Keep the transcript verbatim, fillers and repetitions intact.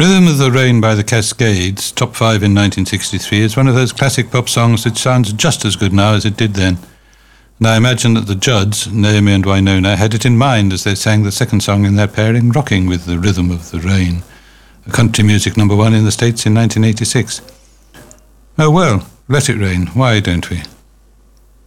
Rhythm of the Rain by the Cascades, top five in nineteen sixty-three, is one of those classic pop songs that sounds just as good now as it did then. And I imagine that the Judds, Naomi and Wynonna, had it in mind as they sang the second song in their pairing, Rocking with the Rhythm of the Rain, a country music number one in the States in nineteen eighty-six. Oh well, let it rain, why don't we?